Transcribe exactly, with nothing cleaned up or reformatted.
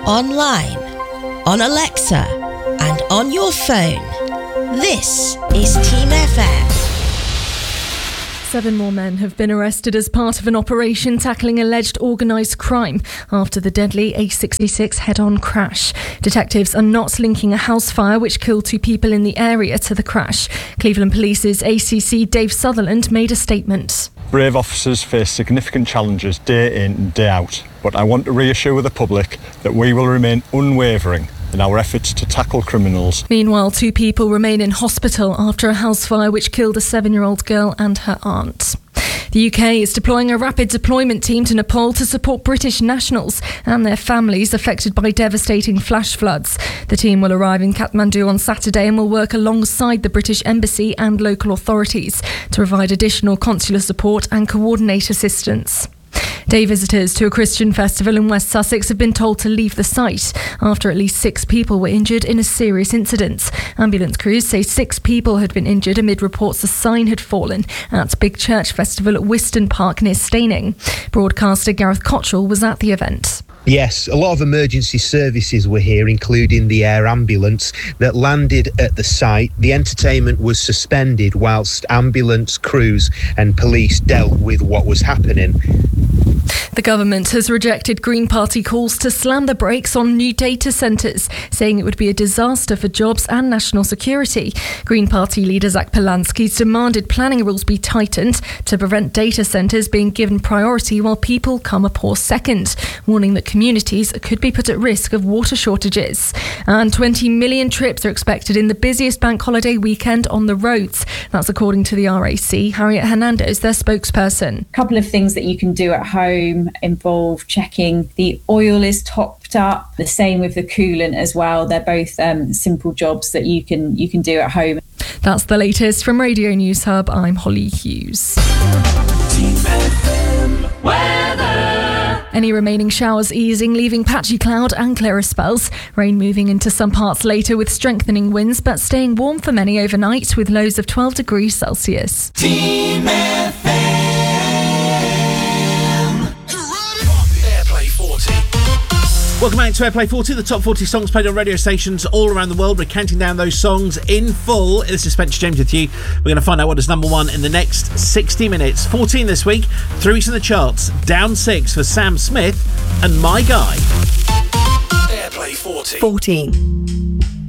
online, on Alexa, and on your phone. This is Team F M. Seven more men have been arrested as part of an operation tackling alleged organised crime after the deadly A sixty-six head-on crash. Detectives are not linking a house fire which killed two people in the area to the crash. Cleveland Police's A C C Dave Sutherland made a statement. Brave officers face significant challenges day in and day out, but I want to reassure the public that we will remain unwavering in our efforts to tackle criminals. Meanwhile, two people remain in hospital after a house fire which killed a seven-year-old girl and her aunt. The U K is deploying a rapid deployment team to Nepal to support British nationals and their families affected by devastating flash floods. The team will arrive in Kathmandu on Saturday and will work alongside the British Embassy and local authorities to provide additional consular support and coordinate assistance. Day visitors to a Christian festival in West Sussex have been told to leave the site after at least six people were injured in a serious incident. Ambulance crews say six people had been injured amid reports a sign had fallen at Big Church Festival at Wiston Park near Staining. Broadcaster Gareth Cottrell was at the event. Yes, a lot of emergency services were here, including the air ambulance that landed at the site. The entertainment was suspended whilst ambulance crews and police dealt with what was happening. The government has rejected Green Party calls to slam the brakes on new data centres, saying it would be a disaster for jobs and national security. Green Party leader Zach Polanski's demanded planning rules be tightened to prevent data centres being given priority while people come a poor second, warning that communities could be put at risk of water shortages. And twenty million trips are expected in the busiest bank holiday weekend on the roads. That's according to the R A C. Harriet Hernandez, their spokesperson. A couple of things that you can do at home involve checking the oil is topped up. The same with the coolant as well. They're both um, simple jobs that you can you can do at home. That's the latest from Radio News Hub. I'm Holly Hughes. Team F M weather. Any remaining showers easing, leaving patchy cloud and clearer spells. Rain moving into some parts later with strengthening winds, but staying warm for many overnight with lows of twelve degrees Celsius. Team F M. Airplay forty. Welcome back to Airplay forty, the top forty songs played on radio stations all around the world. We're counting down those songs in full. This is Spencer James with you. We're going to find out what is number one in the next sixty minutes. fourteen this week, three weeks in the charts. Down six for Sam Smith and My Guy. Airplay forty. fourteen.